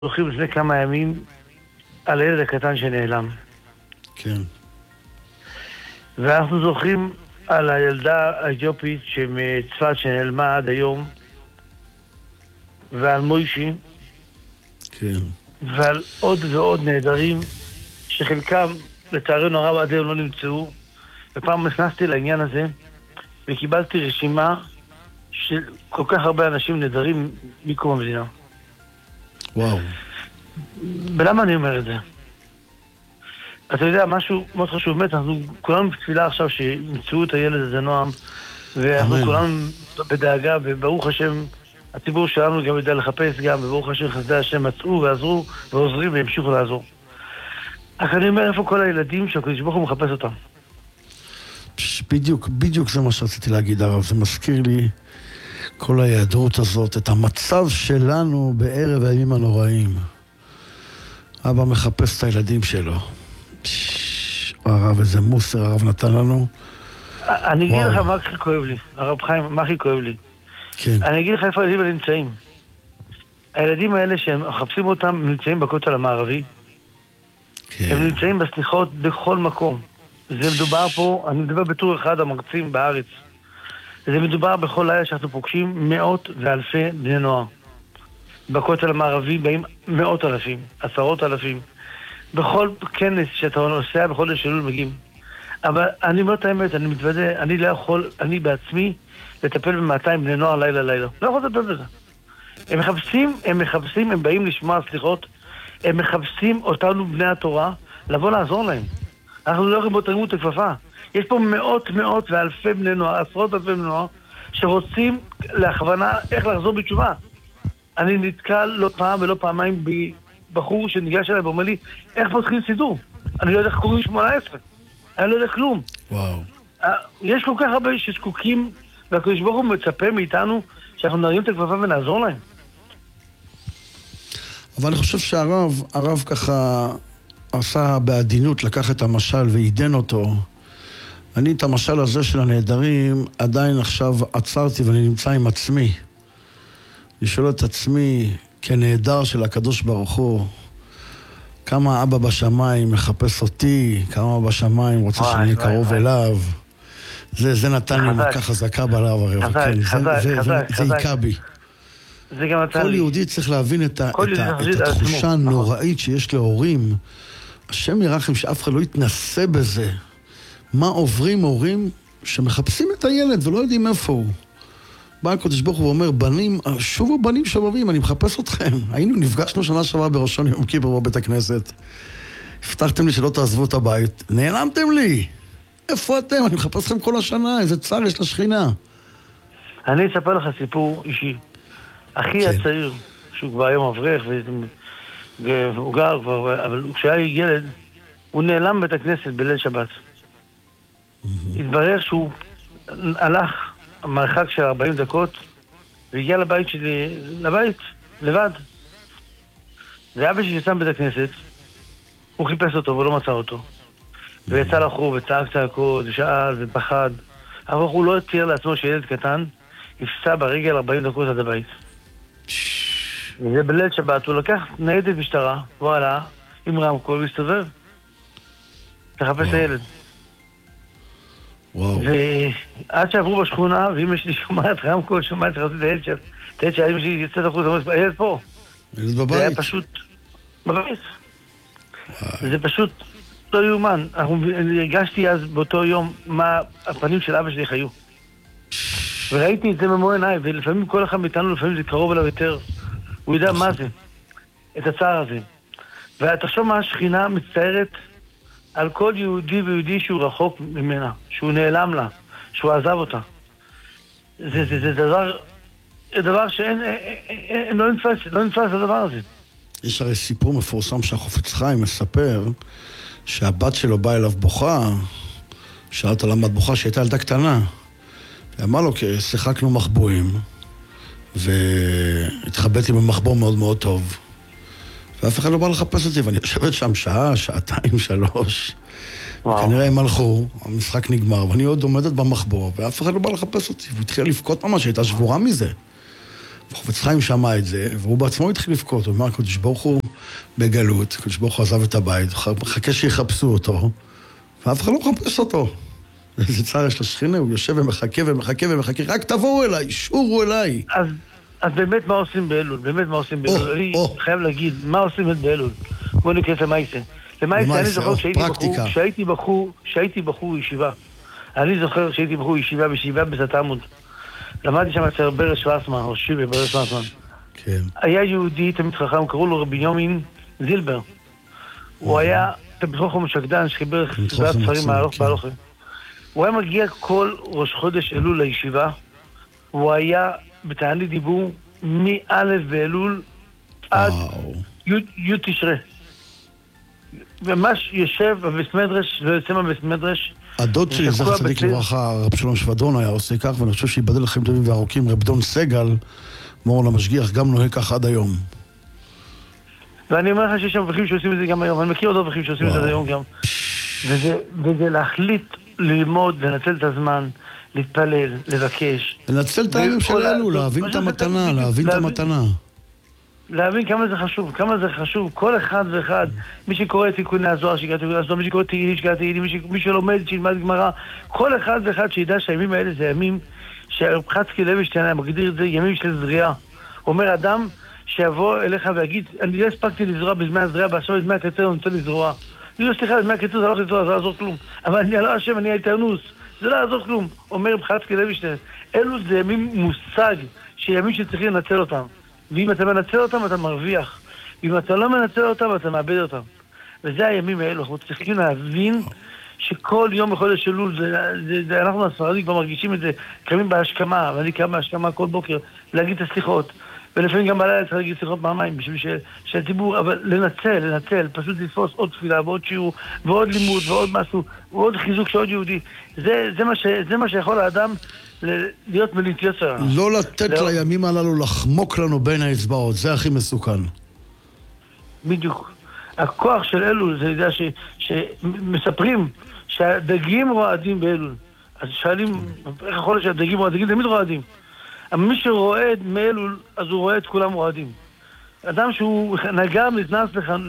זוכרים לפני כמה ימים על הילד הקטן שנעלם. כן. ואנחנו זוכרים על הילדה האתיופית שמצפת שנעלמה עד היום, ועל מוישי, כן. ועל עוד ועוד נהדרים שחלקם לצערנו הרב עד היום לא נמצאו. ופעם נכנסתי לעניין הזה וקיבלתי רשימה של כל כך הרבה אנשים נהדרים מקום המדינה. וואו. ולמה אני אומר את זה? אתה יודע, משהו מאוד חשוב, באמת, אנחנו כולנו בתפילה עכשיו שימצאו את הילד הזה נועם, ואנחנו כולנו בדאגה, וברוך השם, הציבור שלנו גם יודע לחפש גם, וברוך השם חסדי השם מצאו ועזרו ועוזרים והמשיכו לעזור. אך אני אומר, איפה כל הילדים שהקדוש ברוך הוא מחפש אותם? בדיוק זה מה שרציתי להגיד, הרב. זה מזכיר לי כל ההיעדרות הזאת, את המצב שלנו בערב הימים הנוראים. אבא מחפש את הילדים שלו. הרב, איזה מוסר הרב נתן לנו. אני אגיד לך מה הכי כואב לי, הרב חיים, מה הכי כואב לי. כן. אני אגיד לך איפה הילדים האלה נמצאים. הילדים האלה שהם מחפשים אותם, הם נמצאים בכותל המערבי. כן. הם נמצאים בסליחות בכל מקום. זה מדובר פה, אני מדבר בתור אחד המרצים בארץ. זה מדובר בכל לילה שאנחנו פוגשים מאות ואלפי בני נוער. בכותל המערבי באים מאות אלפים, עשרות אלפים. בכל כנס שאתה נוסע, בכל לשלול מגיעים. אבל אני אומר את האמת, אני מתוודא, אני לא יכול, אני בעצמי, לטפל ב-200 בני נוער לילה. לא יכול לטפל בזה. הם מחפשים, הם באים לשמוע סליחות, הם מחפשים אותנו בני התורה, לבוא לעזור להם. אנחנו לא יכולים תרימו את הכפפה. יש פה מאות ואלפי בני נוער, עשרות אלפי בני נוער, שרוצים להכוונה איך לחזור בתשובה. אני נתקל לא פעם ולא פעמיים בחור שניגש אליי ואומר לי, איך פותחים סידור? אני לא יודע איך קוראים 18. אני לא יודע כלום. וואו. יש כל כך הרבה שזקוקים, והקדוש ברוך הוא מצפה מאיתנו שאנחנו נרים את הכפפה ונעזור להם. אבל אני חושב שהרב ככה עשה בעדינות, לקח את המשל ועידן אותו. אני את המשל הזה של הנהדרים עדיין עכשיו עצרתי ואני נמצא עם עצמי. לשאול את עצמי כנהדר של הקדוש ברוך הוא, כמה אבא בשמיים מחפש אותי, כמה אבא בשמיים רוצה שאני קרוב אליו. זה נתן לי מכה חזקה בלב הרב. זה עיקה בי. כל יהודי צריך להבין את התחושה הנוראית שיש להורים. השם ירחם שאף אחד לא יתנסה בזה. מה עוברים הורים שמחפשים את הילד ולא יודעים איפה הוא. בא הקדוש ברוך הוא ואומר, בנים, שובו בנים שובבים, אני מחפש אתכם. נפגשנו שנה שעברה בראשון יום כיפור בבית הכנסת. הבטחתם לי שלא תעזבו את הבית. נעלמתם לי. איפה אתם? אני מחפש אתכם כל השנה. איזה צער יש לשכינה. אני אספר לך סיפור אישי. אחי הצעיר, שהוא כבר היום אברך, והוא גר כבר, אבל כשהיה ילד, הוא נעלם בית הכנסת בליל שבת. התברר שהוא הלך מרחק של 40 דקות, והגיע לבית שלי, לבד. ואבא שלי יצא מבית הכנסת, הוא חיפש אותו ולא מצא אותו. ויצא לחור וצעק צעקות, ושאל ופחד. אבל הוא לא התיר לעצמו שילד קטן יפסע ברגל 40 דקות עד הבית. וזה בליל שבת, הוא לקח ניידת משטרה, הוא עלה עם רמקול והסתובב. לחפש את הילד. ועד שעברו בשכונה, ואמא שלי שומעת רמקול, שומעת שרצית את הילד את הילד שהאמא שלי יצאת החוץ, אמרת, הילד פה. ילד בבית. זה היה פשוט בבית. זה פשוט לא יאומן. הרגשתי אז באותו יום מה הפנים של אבא שלי חיו. וראיתי את זה במו עיניי, ולפעמים כל אחד מאיתנו, לפעמים זה קרוב אליו יותר. הוא יודע מה זה, את הצער הזה. ותחשוב מה השכינה מצטערת על כל יהודי ויהודי שהוא רחוק ממנה, שהוא נעלם לה, שהוא עזב אותה. זה דבר שאין, לא נתפס הדבר הזה. יש הרי סיפור מפורסם שהחופץ חיים מספר שהבת שלו באה אליו בוכה, שאלת למה את בוכה שהייתה ילדה קטנה. אמר לו, כי שיחקנו מחבואים, והתחבאתי במחבוא מאוד מאוד טוב. ואף אחד לא בא לחפש אותי, ואני יושבת שם שעה, שעתיים, 3. כנראה הם הלכו, המשחק נגמר, ואני עוד עומדת במחבוא, ואף אחד לא בא לחפש אותי. והוא התחיל לבכות ממש, הייתה שבורה מזה. חפץ חיים שמע את זה, והוא בעצמו התחיל לבכות. הוא אמר, הקדוש ברוך הוא בגלות, הקדוש ברוך הוא עזב את הבית, מחכה שיחפשו אותו, ואף אחד לא מחפש אותו. איזה צער יש לשכינה, הוא יושב ומחכה ומחכה ומחכה, רק תבואו אליי, שורו אליי. אז באמת מה עושים באלול? באמת מה עושים באלול? אני חייב להגיד, מה עושים באלול? בואו נקרא למייסה. למייסה אני זוכר שהייתי בחור ישיבה. אני זוכר שהייתי בחור ישיבה בישיבה בסתמוד. למדתי שם אצל ברש שוורצמן, או שיבה ברש שוורצמן. כן. היה יהודי, תמיד חכם, קראו לו רבי יומין זילבר. הוא היה תמיד משקדן, שחיבר סדרת ספרים בהלוכה. הוא היה מגיע כל ראש חודש אלול לישיבה, הוא היה בתענית דיבור מא' באלול עד י' תשרי. ממש יושב בבית-מדרש, לא יוצא מהבית-מדרש. הדוד שלי, זכר צדיק לברכה, רב שלום שבדון היה עושה כך, ואני חושב שיבדל לכם טובים וארוכים, רב דון סגל, מורן המשגיח, גם נוהג כך עד היום. ואני אומר לך שיש שם אברכים שעושים את זה גם היום, אני מכיר עוד אברכים שעושים את זה היום גם. וזה להחליט ללמוד, לנצל את הזמן, להתפלל, לבקש. לנצל את הימים שלנו, להבין את המתנה, להבין את המתנה. להבין כמה זה חשוב, כמה זה חשוב, כל אחד ואחד, מי שקורא את תיקוני הזוהר, שיקרא תיקוני הזוהר, מי שקורא תהילים, שיקרא תהילים, מי שלומד, שילמד גמרא, כל אחד ואחד שידע שהימים האלה זה ימים שחצקי לוינשטיין היה מגדיר את זה, ימים של זריעה. אומר אדם שיבוא אליך ויגיד, אני לא הספקתי לזרוע בזמן הזריעה, בעכשיו בזמן הקצר אני רוצה לזרוע. אני לא סליחה, בזמן הקצר זה לא לזרוע, זה לא יעזור כלום. אבל אני לא אשם, אני האיתרנוס, זה לא יעזור כלום. אומר חצקי לוינשטיין, אלו זה ימים מושג, שימים שצריכים לנצל אותם. ואם אתה מנצל אותם, אתה מרוויח. ואם אתה לא מנצל אותם, אתה מאבד אותם. וזה הימים האלו. אנחנו צריכים להבין שכל יום בחודש אלול, אנחנו הספרדים כבר מרגישים את זה, קמים בהשכמה, ואני קם בהשכמה כל בוקר, להגיד את הסליחות. ולפעמים גם בלילה צריך להגיד סליחות פעמיים, בשביל שהציבור, אבל לנצל, פשוט לתפוס עוד תפילה, ועוד שיעור, ועוד לימוד, ועוד משהו, ועוד חיזוק שעוד יהודי. זה מה שיכול האדם להיות מליט יוצר. לא לתת לימים הללו לחמוק לנו בין האצבעות, זה הכי מסוכן. בדיוק. הכוח של אלול, זה יודע שמספרים שהדגים רועדים באלול. אז שואלים, איך יכול להיות שהדגים רועדים? תמיד רועדים. אבל מי שרועד מאלול, אז הוא רואה את כולם רועדים. אדם שהוא נגע נכנס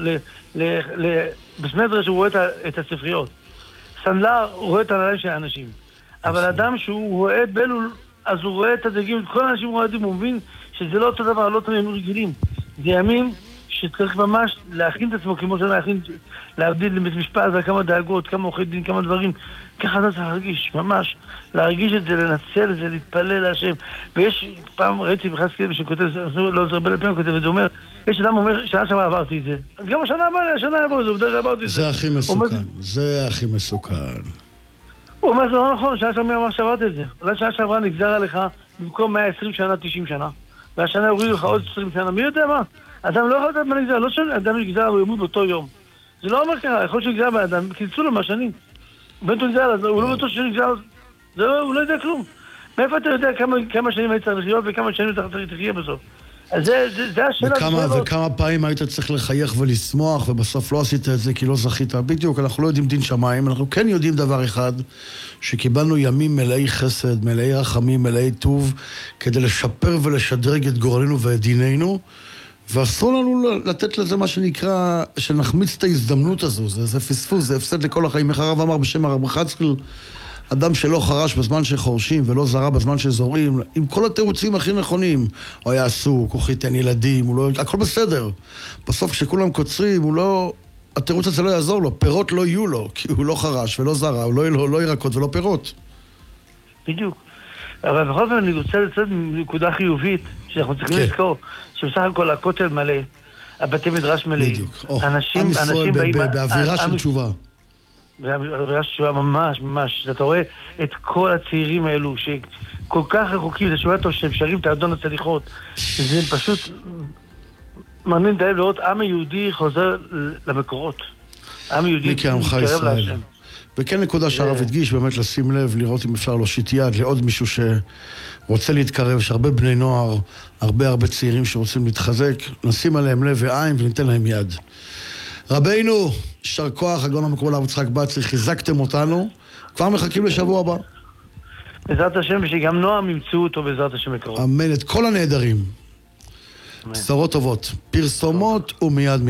בסמדרש, הוא רואה את הספריות. סנדלר רואה את הנעליים של האנשים. אבל אדם שהוא רואה באלול, אז הוא רואה את הדגים, את כל האנשים רועדים, הוא מבין שזה לא אותו דבר, לא אותו ימים רגילים. זה ימים שצריך ממש להכין את עצמו, כמו להכין, להבדיל לבית משפט, כמה דאגות, כמה עורכי דין, כמה דברים. ככה אתה צריך להרגיש, ממש. להרגיש את זה, לנצל את זה, להתפלל להשם. ויש, פעם ראיתי בחס כלב שכותב, לא עוזר בין הפעמים כותב, וזה אומר, יש אדם אומר, שנה שמה עברתי את זה. גם השנה עברתי את זה, עברתי את זה. זה הכי מסוכן, זה הכי מסוכן. הוא אומר, זה לא נכון, שנה שעברה אמר שעברת את זה. אולי שנה שעברה נגזר עליך במקום 120 שנה, 90 שנה. והשנה הורידו לך עוד 20 שנה. מי יודע מה? אדם לא יכול לדעת מה נגזר, לא שאדם נגזר, הוא ימות באותו יום. זה לא אומר ככה, יכול להיות שנגזר באדם, קיצצו לו מהשנים. בנתו נגזר, הוא לא בטוח שנגזר, הוא לא יודע כלום. מאיפה אתה יודע כמה שנים היית צריך לחיות וכמה שנים אתה צריך לחיות בסוף? אז זה השאלה. וכמה פעמים היית צריך לחייך ולשמוח, ובסוף לא עשית את זה כי לא זכית. בדיוק, אנחנו לא יודעים דין שמיים, אנחנו כן יודעים דבר אחד, שקיבלנו ימים מלאי חסד, מלאי רחמים, מלאי טוב, כדי לשפר ולשדרג את גורלנו ואת דיננו, ואסור לנו לתת לזה מה שנקרא, שנחמיץ את ההזדמנות הזו. זה פספוס, זה הפסד לכל החיים. איך הרב אמר בשם הרב חצקל, אדם שלא חרש בזמן שחורשים ולא זרע בזמן שזורים, עם כל התירוצים הכי נכונים. הוא היה עסוק, הוא חיתן ילדים, הוא לא... הכל בסדר. בסוף כשכולם קוצרים, הוא לא... התירוץ הזה לא יעזור לו, פירות לא יהיו לו, כי הוא לא חרש ולא זרע, הוא לא ירקות ולא פירות. בדיק. אבל בכל זאת אני רוצה לצאת מנקודה חיובית, שאנחנו צריכים לזכור, שבסך הכל הכותל מלא, הבתי מדרש מלאים. בדיוק. עם ישראל באווירה של תשובה. באווירה של תשובה ממש. אתה רואה את כל הצעירים האלו, שכל כך רחוקים, זה שומע טוב שהם שרים את האדון הצליחות. זה פשוט מעניין די לראות עם היהודי חוזר למקורות. עם היהודי מתקרב להשם. וכן נקודה שהרב הדגיש, באמת לשים לב, לראות אם אפשר להושיט יד לעוד מישהו שרוצה להתקרב, יש הרבה בני נוער, הרבה צעירים שרוצים להתחזק, נשים עליהם לב ועין וניתן להם יד. רבינו, שר כוח, הגאון המקובל הרב יצחק בצרי, חיזקתם אותנו, כבר מחכים לשבוע הבא. בעזרת השם, שגם נועם ימצאו אותו בעזרת השם מקרוב. אמן, את כל הנהדרים. בשורות טובות. פרסומות ומיד